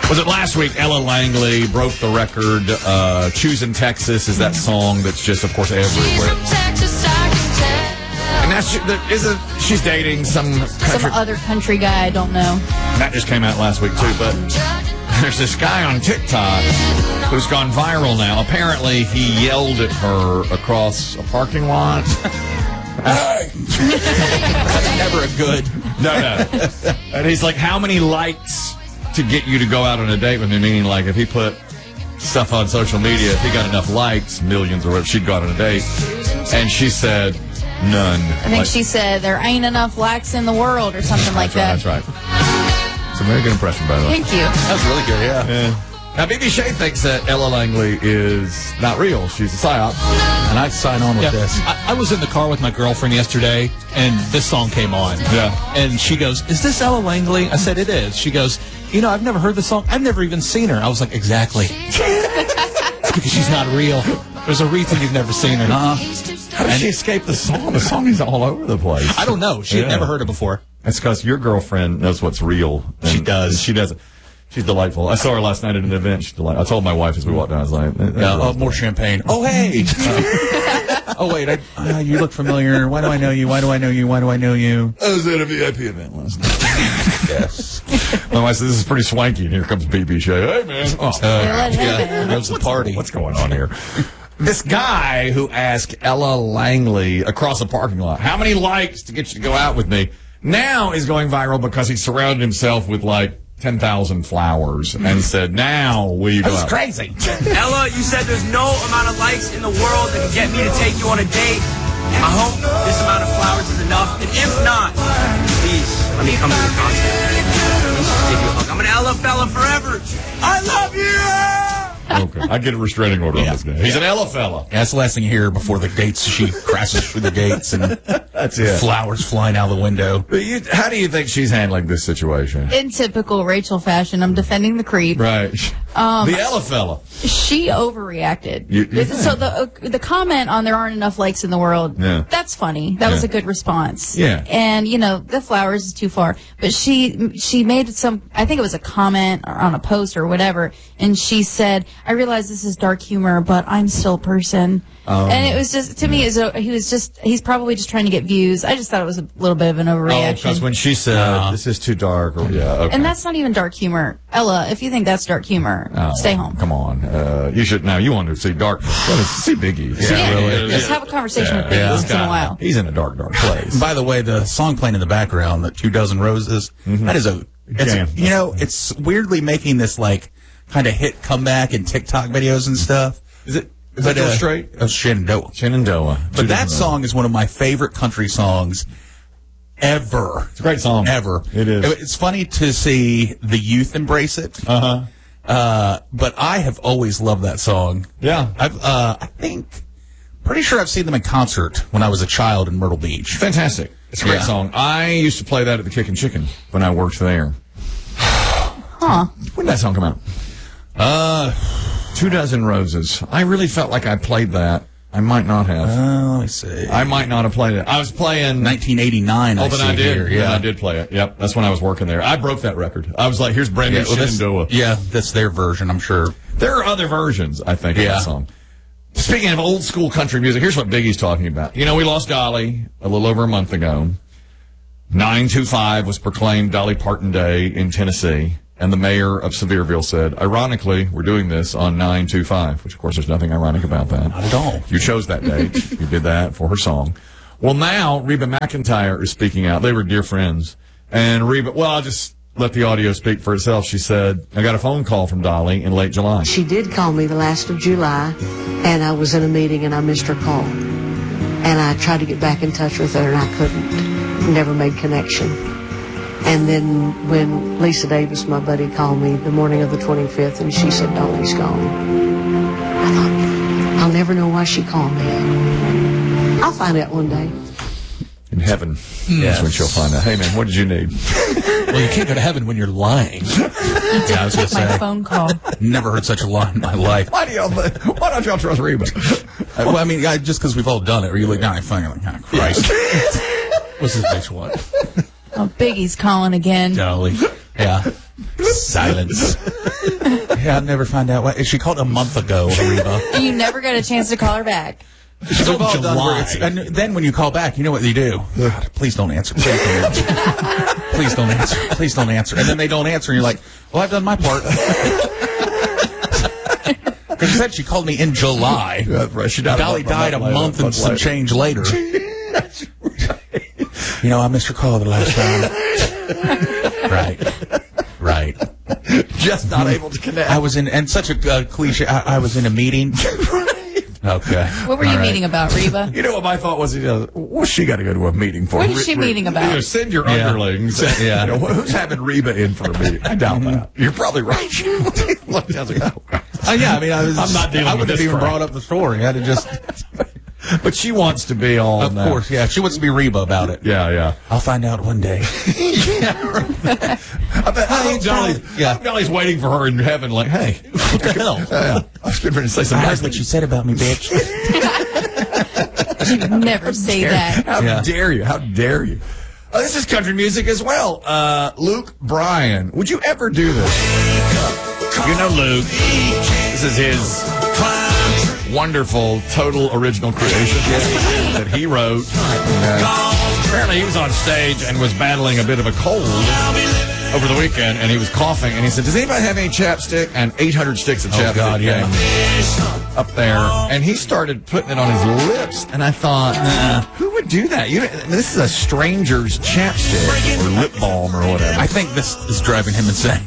Was it last week? Ella Langley broke the record. Choosing Texas is that song that's just, of course, everywhere. And that's she's dating some other country guy I don't know. That just came out last week too. But there's this guy on TikTok who's gone viral now. Apparently, he yelled at her across a parking lot. That's never a good. No. And he's like, how many likes to get you to go out on a date with me? Meaning, like, if he put stuff on social media, if he got enough likes, millions or whatever, she'd go out on a date. And she said, none. I think she said, there ain't enough likes in the world or something like that. That's right. It's a very good impression, by the way. Thank you. That was really good, yeah. Now, BB Shea thinks that Ella Langley is not real. She's a psyop. And I'd sign on with this. I was in the car with my girlfriend yesterday, and this song came on. Yeah. And she goes, is this Ella Langley? I said, it is. She goes, you know, I've never heard the song. I've never even seen her. I was like, exactly. It's because she's not real. There's a reason you've never seen her. How did she escape the song? The song is all over the place. I don't know. She had never heard it before. That's because your girlfriend knows what's real. She does. She doesn't. She's delightful. I saw her last night at an event. She's delightful. I told my wife as we walked down, I was like, more champagne. Oh, hey. Oh, wait. You look familiar. Why do I know you? Why do I know you? Why do I know you? I was at a VIP event last night. Yes. My wife said, this is pretty swanky. And here comes BB Shea. Hey, man. There's the party. What's going on here? This guy who asked Ella Langley across a parking lot, how many likes to get you to go out with me, now is going viral because he surrounded himself with, like, 10,000 flowers and said, now will you go out? That's crazy. Ella, you said there's no amount of likes in the world that can get me to take you on a date. I hope this amount of flowers is enough. And if not, please let me come to the concert. Please give you a hug. I'm an Ella fella forever. I love you! Okay. I get a restraining order on this guy. He's an Ella fella. Yeah, that's the last thing you hear before the gates. She crashes through the gates and that's it. Flowers flying out the window. But how do you think she's handling this situation? In typical Rachel fashion, I'm defending the creep. Right. The Ella fella. She overreacted. You so the comment on there aren't enough likes in the world, that's funny. That was a good response. Yeah. And, you know, the flowers is too far. But she made I think it was a comment or on a post or whatever, and she said, I realize this is dark humor, but I'm still a person. And it was just, to me, he's probably just trying to get views. I just thought it was a little bit of an overreaction. Because when she said, this is too dark. Okay. And that's not even dark humor. Ella, if you think that's dark humor, stay home. Come on. You should, now you want to see dark, see Biggie. Really. Just have a conversation with Biggie once in a while. He's in a dark place. By the way, the song playing in the background, the 2 Dozen Roses, that is you know, it's weirdly making this, like, kind of hit comeback in TikTok videos and stuff. Is it Go Straight? Shenandoah. Shenandoah. But that song is one of my favorite country songs ever. It's a great song. Ever. It is. It's funny to see the youth embrace it. But I have always loved that song. Yeah. I think, pretty sure I've seen them in concert when I was a child in Myrtle Beach. Fantastic. It's a great song. I used to play that at the Kickin' Chicken when I worked there. When did that song come out? 2 Dozen Roses. I really felt like I played that. I might not have. Let me see. I might not have played it. I was playing 1989. Oh, then I did. Here. Yeah, I did play it. Yep, that's when I was working there. I broke that record. I was like, "Here's brand new Shenandoah." Yeah, that's their version. I'm sure there are other versions. I think of that song. Speaking of old school country music, here's what Biggie's talking about. You know, we lost Dolly a little over a month ago. 9/25 was proclaimed Dolly Parton Day in Tennessee. And the mayor of Sevierville said, ironically, we're doing this on 9/25, which, of course, there's nothing ironic about that. Not at all. You chose that date. You did that for her song. Well, now Reba McEntire is speaking out. They were dear friends. And Reba, well, I'll just let the audio speak for itself. She said, I got a phone call from Dolly in late July. She did call me the last of July, and I was in a meeting, and I missed her call. And I tried to get back in touch with her, and I couldn't. Never made connection. And then when Lisa Davis, my buddy, called me the morning of the 25th, and she said, Dolly's gone. I thought, I'll never know why she called me. I'll find out one day. In heaven. That's when she'll find out. Hey, man, what did you need? Well, you can't go to heaven when you're lying. I was going to say. My phone call. Never heard such a lie in my life. Why don't y'all trust Reba? Well, I mean, just because we've all done it. Or you look down and find like, oh, Christ. What's this bitch want? Oh, Biggie's calling again. Dolly. Yeah. Silence. Yeah, I'll never find out why. She called a month ago, Reba. And you never got a chance to call her back. We've all done where it's- and then when you call back, you know what you do? God, please don't answer. Please don't answer. Please don't answer. Please don't answer. And then they don't answer, and you're like, well, I've done my part. Because she said she called me in July. That's right. She died Dolly died a month and some change later. You know, I missed your call the last time. Right. Just not able to connect. I was in, and such a cliche, I was in a meeting. Okay. What were you meeting about, Reba? You know what my thought was? What's she got to go to a meeting for? What is she meeting about? Send your underlings. Yeah. Who's having Reba in for a meeting? I doubt that. You're probably right. Look, I was like, Yeah, I mean, I'm not dealing I with wouldn't have this even crap. brought up the story. I had to just, But she wants to be all of that. course, yeah. She wants to be Reba about it. Yeah. I'll find out one day. I bet Dolly's waiting for her in heaven, like, hey, what the hell? I was going to say I something. heard what you said about me, bitch. You never say that. How Yeah. dare you? How dare you? This is country music as well. Luke Bryan. Would you ever do this? You know Luke. This is his wonderful, total original creation that he wrote. Apparently he was on stage and was battling a bit of a cold over the weekend, and he was coughing, and he said, does anybody have any chapstick? And 800 sticks of chapstick God, yeah. came up there, and he started putting it on his lips, and I thought, who would do that? This is a stranger's chapstick or lip balm or whatever. I think this is driving him insane.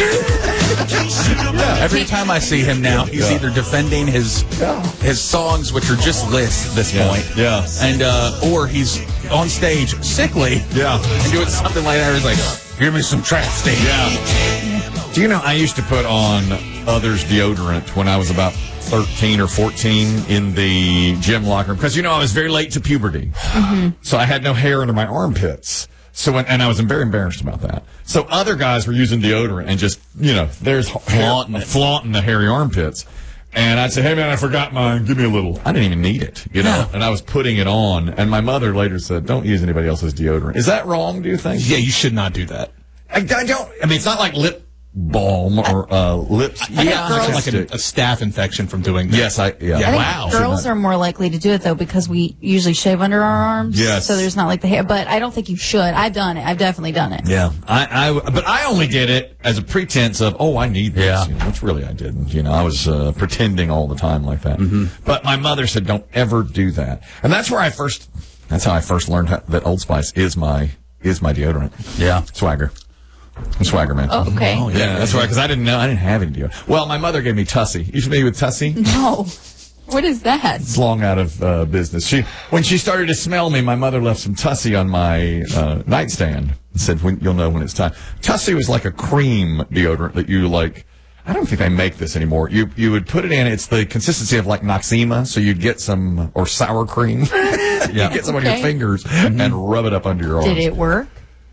Every time I see him now, he's either defending his songs, which are just lists at this point, and or he's on stage sickly, and doing something like that. He's like, "Give me some chapstick." Yeah. Do you know I used to put on others' deodorant when I was about 13 or 14 in the gym locker room because I was very late to puberty, so I had no hair under my armpits. So and I was very embarrassed about that. So other guys were using deodorant and just there's flaunting the hairy armpits. And I'd say, hey, man, I forgot mine. Give me a little. I didn't even need it, And I was putting it on. And my mother later said, don't use anybody else's deodorant. Is that wrong, do you think? Yeah, you should not do that. I don't. I mean, it's not like lip balm or lips. Yeah, like a staph infection from doing that. Yes, I think girls are more likely to do it, though, because we usually shave under our arms. Yes. So there's not like the hair. But I don't think you should. I've done it. I've definitely done it. Yeah. But I only did it as a pretense of, I need this. Yeah. Which really I didn't. I was pretending all the time like that. But my mother said, don't ever do that. And that's how I first learned that Old Spice is my deodorant. Yeah. Swagger. I'm Swagger, man. Oh, okay. Oh, yeah, that's right, because I didn't have any deodorant. Well, my mother gave me Tussie. You familiar with Tussie? No. What is that? It's long out of business. When she started to smell me, my mother left some Tussie on my nightstand and said, you'll know when it's time. Tussie was like a cream deodorant that you like. I don't think they make this anymore. You would put it in. It's the consistency of like Noxema, so you'd get some, or sour cream. You get some on your fingers and rub it up under your arms. Did it work?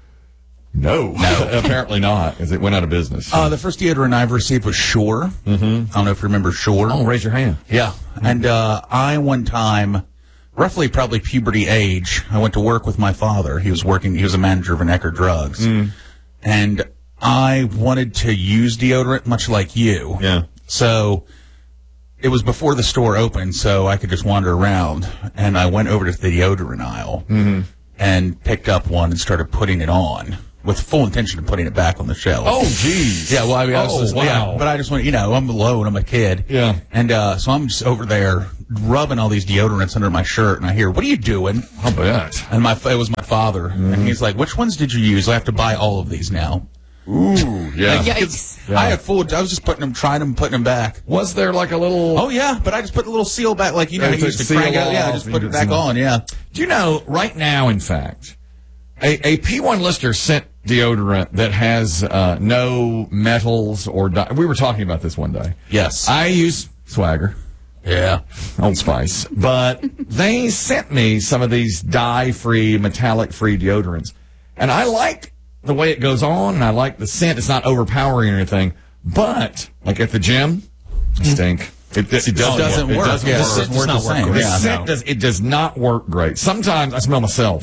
No, apparently not, because it went out of business. The first deodorant I've received was Sure. I don't know if you remember Sure. Oh, raise your hand. Yeah. And I one time, roughly probably puberty age, I went to work with my father. He was a manager of an Ecker Drugs. And I wanted to use deodorant much like you. Yeah. So it was before the store opened, so I could just wander around. And I went over to the deodorant aisle and picked up one and started putting it on, with full intention of putting it back on the shelf. Oh, geez. Yeah, well, I mean, wow. but I just went, I'm alone, I'm a kid. Yeah. And so I'm just over there rubbing all these deodorants under my shirt, and I hear, what are you doing? I'll bet. And it was my father, and he's like, which ones did you use? I have to buy all of these now. Ooh, yeah. Yikes. I was just putting them back. Was there like a little... Oh, yeah, but I just put the little seal back, like, you used to seal crank out. Yeah, I off just and put you it did back some- on, yeah. Do you know, right now, in fact, a P1 listener sent deodorant that has no metals or... we were talking about this one day. Yes. I use Swagger. Yeah. Old Spice. But they sent me some of these dye-free, metallic-free deodorants. And I like the way it goes on, and I like the scent. It's not overpowering or anything. But, like at the gym, I stink. It doesn't work. It doesn't work the same. The scent it does not work great. Sometimes I smell myself.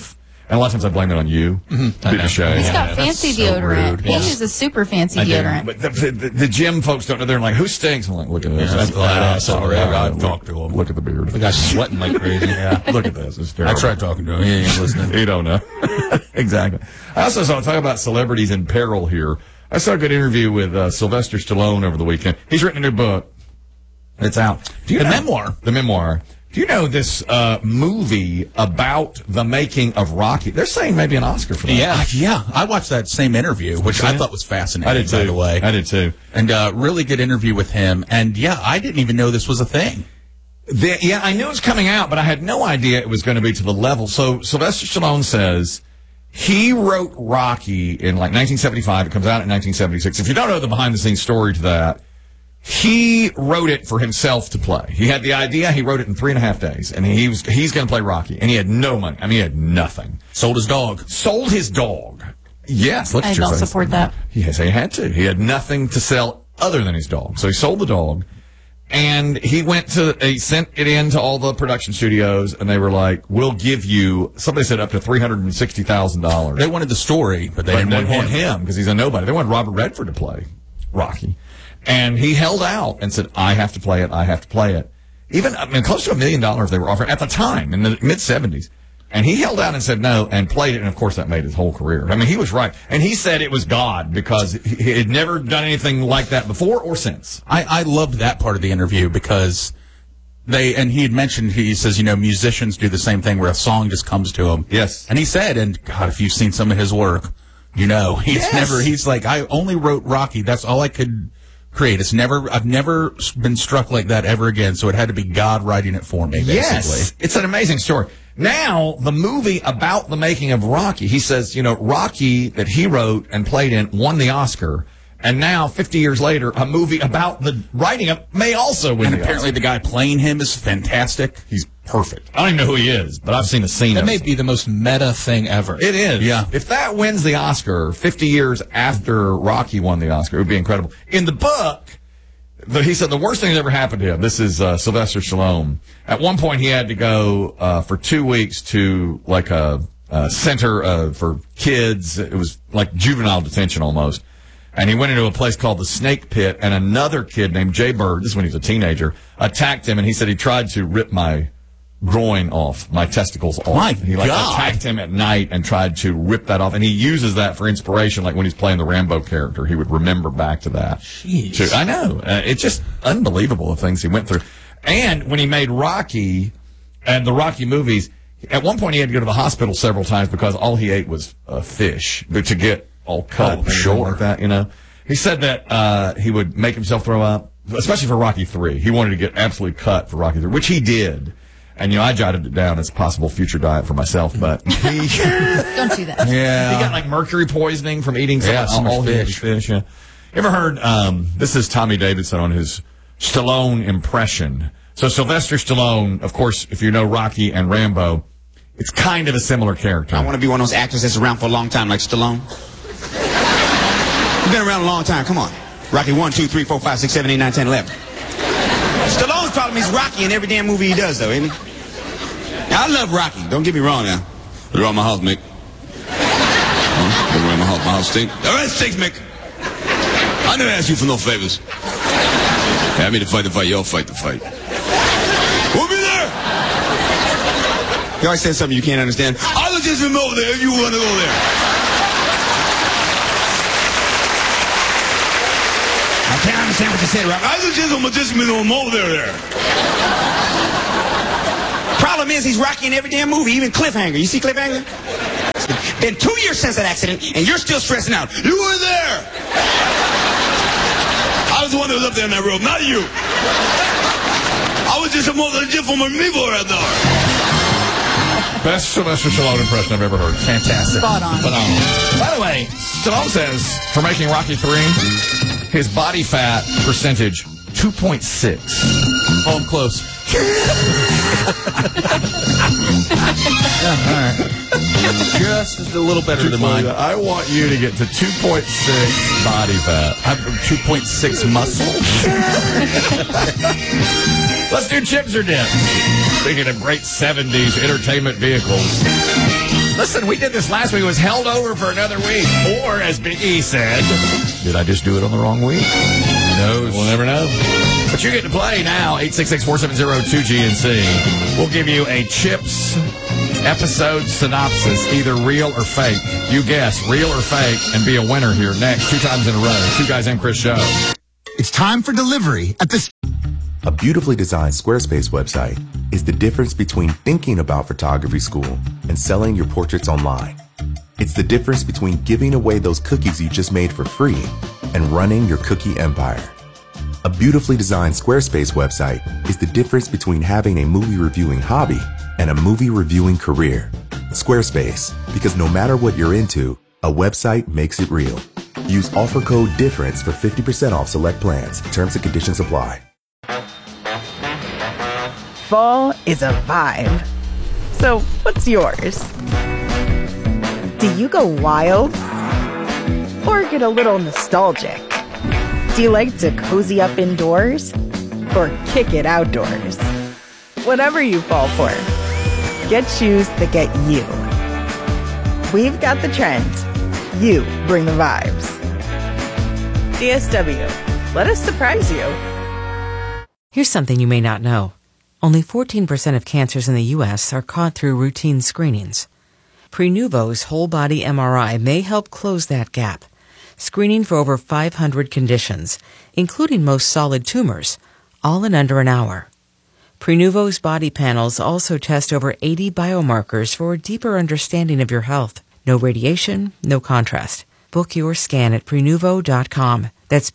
And a lot of times I blame it on you. I know. He's got fancy deodorant. He uses super fancy deodorant. But the gym folks don't know. They're like, who stinks? I'm like, look at this. Yeah, that's flat ass Sorry, already. I'd talk to him. Look at the beard. The guy's sweating like crazy. Yeah, look at this. It's I terrible. tried talking to him. He ain't listening. You don't know. Exactly. I also saw, talk about celebrities in peril here. I saw a good interview with Sylvester Stallone over the weekend. He's written a new book. It's out. Do you The know- memoir. The memoir. Do you know this movie about the making of Rocky? They're saying maybe an Oscar for that. Yeah, I watched that same interview, which I thought was fascinating. I did too. By the way, I did too. And really good interview with him. And yeah, I didn't even know this was a thing. Yeah, I knew it was coming out, but I had no idea it was going to be to the level. So Sylvester Stallone says he wrote Rocky in like 1975. It comes out in 1976. If you don't know the behind-the-scenes story to that, he wrote it for himself to play. He had the idea. He wrote it in 3.5 days, and he's going to play Rocky. And he had no money. I mean, he had nothing. Sold his dog. Sold his dog. Yes, look I at your don't face. support that. Yes, he had to. He had nothing to sell other than his dog. So he sold the dog, and he sent it in to all the production studios, and they were like, we'll give you, somebody said up to $360,000. They wanted the story, but they didn't want him. because he's a nobody. They wanted Robert Redford to play Rocky. And he held out and said, I have to play it. I have to play it. Even, I mean, close to $1 million they were offering at the time in the mid-70s. And he held out and said no and played it. And of course that made his whole career. I mean, he was right. And he said it was God because he had never done anything like that before or since. I loved that part of the interview because and he had mentioned, he says, musicians do the same thing where a song just comes to them. Yes. And he said, and God, if you've seen some of his work, he's like, I only wrote Rocky. That's all I could create. I've never been struck like that ever again. So it had to be God writing it for me, basically. Yes. It's an amazing story. Now, the movie about the making of Rocky, he says, Rocky that he wrote and played in won the Oscar. And now, 50 years later, a movie about the writing of may also win And the apparently Oscar. the guy playing him is fantastic. He's perfect. I don't even know who he is, but I've seen a scene That of may it. be the most meta thing ever. It is. Yeah. If that wins the Oscar 50 years after Rocky won the Oscar, it would be incredible. In the book, he said the worst thing that ever happened to him, this is Sylvester Stallone. At one point, he had to go for 2 weeks to like a center for kids. It was like juvenile detention almost. And he went into a place called the Snake Pit, and another kid named Jay Bird, this is when he was a teenager, attacked him, and he said he tried to rip my groin off, my testicles off. My he God. attacked him at night and tried to rip that off, and he uses that for inspiration, like when he's playing the Rambo character, he would remember back to that. Jeez. I know. It's just unbelievable the things he went through. And when he made Rocky and the Rocky movies, at one point he had to go to the hospital several times because all he ate was fish to get all cut. Oh, sure. Like that, He said that he would make himself throw up, especially for Rocky 3. He wanted to get absolutely cut for Rocky 3, which he did. And, I jotted it down as a possible future diet for myself, but he Don't do that. Yeah. he got like mercury poisoning from eating Yeah, so much all fish. fish. Yeah. You ever heard, this is Tommy Davidson on his Stallone impression. So Sylvester Stallone, of course, if you know Rocky and Rambo, it's kind of a similar character. I want to be one of those actors that's around for a long time, like Stallone. You've been around a long time. Come on. Rocky 1, 2, 3, 4, 5, 6, 7, 8, 9, 10, 11. Stallone's problem is Rocky in every damn movie he does, though, isn't he? Now, I love Rocky. Don't get me wrong now. They're around my house, Mick. Huh? They're around my house. My house stinks. All right, stinks, Mick. I never asked you for no favors. Have me to fight the fight. Y'all fight the fight. We'll be there. You always said something you can't understand. I was just over there if you want to go there. I can't understand what you said, Rob. I was just over there. Problem is, he's Rocky in every damn movie, even Cliffhanger. You see Cliffhanger? It's been 2 years since that accident, and you're still stressing out. You were there. I was the one that was up there in that room, not you. I was just a more gentleman people right there. Best Sylvester Stallone impression I've ever heard. Fantastic. Spot on. Phenomenal. By the way, Stallone says for making Rocky 3, his body fat percentage 2.6. Oh, I'm close. All right. Just a little better than mine. I want you to get to 2.6 body fat. I'm 2.6 muscle. Let's do chips or dips. Speaking of great 70s entertainment vehicles. Listen, we did this last week. It was held over for another week. Or, as Big E said, did I just do it on the wrong week? Who knows? We'll never know. But you get to play now, 866-470-2GNC. We'll give you a Chips episode synopsis, either real or fake. You guess, real or fake, and be a winner here next, 2 times in a row. Two Guys and Chris Show. It's time for delivery at the... A beautifully designed Squarespace website is the difference between thinking about photography school and selling your portraits online. It's the difference between giving away those cookies you just made for free and running your cookie empire. A beautifully designed Squarespace website is the difference between having a movie reviewing hobby and a movie reviewing career. Squarespace, because no matter what you're into, a website makes it real. Use offer code DIFFERENCE for 50% off select plans. Terms and conditions apply. Fall is a vibe. So, what's yours? Do you go wild? Or get a little nostalgic? Do you like to cozy up indoors? Or kick it outdoors? Whatever you fall for, get shoes that get you. We've got the trends. You bring the vibes. DSW, let us surprise you. Here's something you may not know. Only 14% of cancers in the U.S. are caught through routine screenings. Prenuvo's whole-body MRI may help close that gap, screening for over 500 conditions, including most solid tumors, all in under an hour. Prenuvo's body panels also test over 80 biomarkers for a deeper understanding of your health. No radiation, no contrast. Book your scan at Prenuvo.com. That's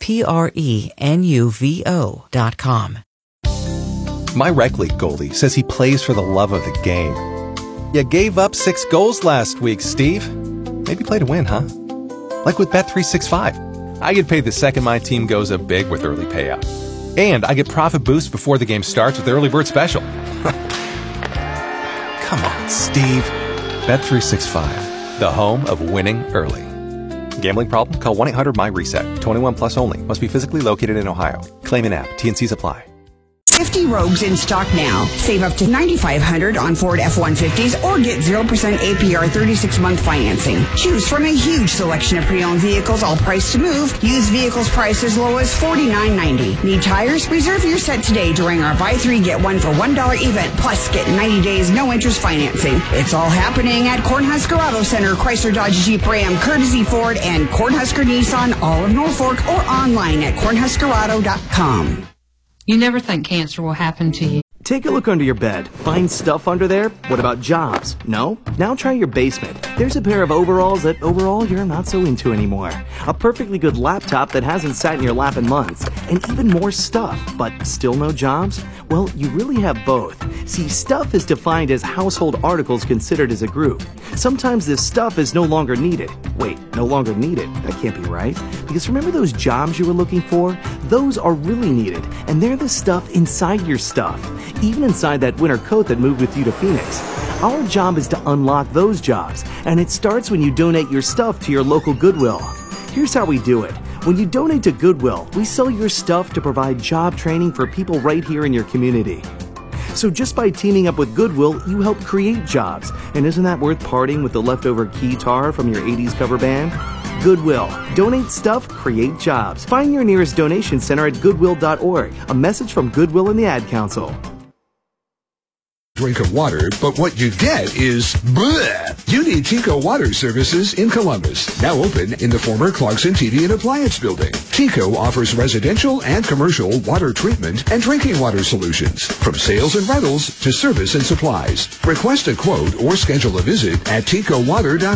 Prenuvo.com. My rec league goalie says he plays for the love of the game. You gave up 6 goals last week, Steve. Maybe play to win, huh? Like with Bet365. I get paid the second my team goes up big with early payout. And I get profit boost before the game starts with the early bird special. Come on, Steve. Bet365, the home of winning early. Gambling problem? Call 1-800-MY-RESET. 21 plus only. Must be physically located in Ohio. Claim in app. T&Cs apply. 50 Rogues in stock now. Save up to $9,500 on Ford F-150s or get 0% APR 36-month financing. Choose from a huge selection of pre-owned vehicles, all priced to move. Used vehicles priced as low as $49.90. Need tires? Reserve your set today during our Buy 3, Get 1 for $1 event. Plus, get 90 days no interest financing. It's all happening at Cornhusker Auto Center, Chrysler Dodge Jeep Ram, Courtesy Ford, and Cornhusker Nissan, all of Norfolk, or online at cornhuskerauto.com. You never think cancer will happen to you. Take a look under your bed. Find stuff under there? What about jobs? No? Now try your basement. There's a pair of overalls that overall you're not so into anymore. A perfectly good laptop that hasn't sat in your lap in months. And even more stuff, but still no jobs? Well, you really have both. See, stuff is defined as household articles considered as a group. Sometimes this stuff is no longer needed. Wait, no longer needed? That can't be right. Because remember those jobs you were looking for? Those are really needed, and they're the stuff inside your stuff. Even inside that winter coat that moved with you to Phoenix. Our job is to unlock those jobs, and it starts when you donate your stuff to your local Goodwill. Here's how we do it. When you donate to Goodwill, we sell your stuff to provide job training for people right here in your community. So just by teaming up with Goodwill, you help create jobs. And isn't that worth parting with the leftover guitar from your 80s cover band? Goodwill. Donate stuff, create jobs. Find your nearest donation center at goodwill.org. A message from Goodwill and the Ad Council. Drink of water, but what you get is bleh. You need Tico Water Services in Columbus, now open in the former Clarkson TV and Appliance Building. Tico offers residential and commercial water treatment and drinking water solutions, from sales and rentals to service and supplies. Request a quote or schedule a visit at ticowater.com.